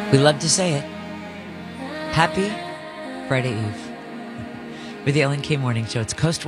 We love to say it. Happy Friday Eve. With the Ellen K Morning Show. It's Coast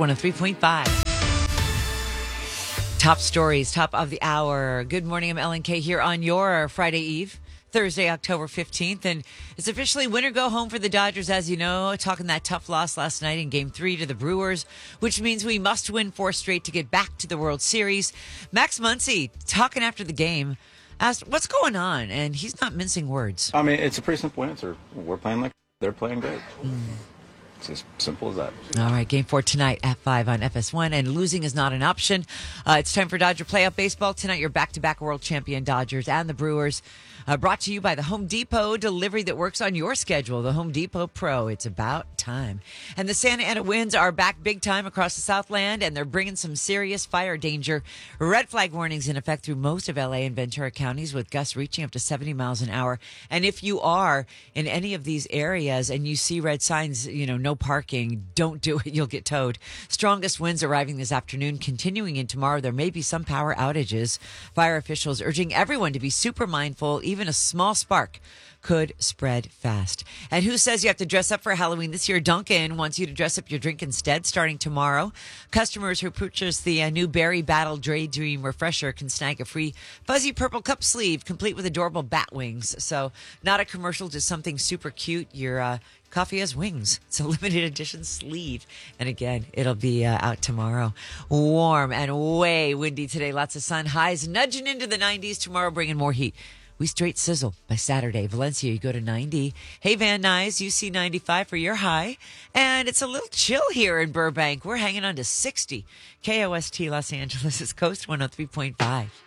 103.5. Top stories, top of the hour. Good morning, I'm Ellen K here on your Friday Eve, Thursday, October 15th. And it's officially win or go home for the Dodgers, as you know, talking that tough loss last night in Game 3 to the Brewers, which means we must win 4 straight to get back to the World Series. Max Muncy, talking after the game, asked, what's going on? And he's not mincing words. I mean, it's a pretty simple answer. We're playing like they're playing great. It's as simple as that. All right, Game 4 tonight at 5 on FS1, and losing is not an option. It's time for Dodger playoff baseball. Tonight, your back-to-back world champion Dodgers and the Brewers. Brought to you by the Home Depot, delivery that works on your schedule. The Home Depot Pro. It's about time. And the Santa Ana winds are back big time across the Southland, and they're bringing some serious fire danger. Red flag warnings in effect through most of LA and Ventura counties, with gusts reaching up to 70 miles an hour. And if you are in any of these areas and you see red signs, no parking, don't do it. You'll get towed. Strongest winds arriving this afternoon, continuing in tomorrow. There may be some power outages. Fire officials urging everyone to be super mindful. Even a small spark could spread fast. And who says you have to dress up for Halloween this year? Dunkin' wants you to dress up your drink instead starting tomorrow. Customers who purchase the new Berry Battle Daydream Refresher can snag a free fuzzy purple cup sleeve complete with adorable bat wings. So not a commercial, just something super cute. Your coffee has wings. It's a limited edition sleeve. And again, it'll be out tomorrow. Warm and way windy today. Lots of sun. Highs nudging into the 90s. Tomorrow bringing more heat. We straight sizzle by Saturday. Valencia, you go to 90. Hey, Van Nuys, you see 95 for your high. And it's a little chill here in Burbank. We're hanging on to 60. KOST Los Angeles is Coast 103.5.